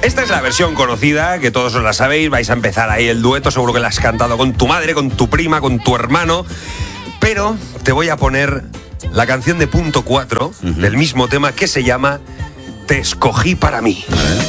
Esta es la versión conocida, que todos os la sabéis. Vais a empezar ahí el dueto, seguro que la has cantado con tu madre, con tu prima, con tu hermano. Pero te voy a poner la canción de Punto 4 del mismo tema, que se llama Te escogí para mí.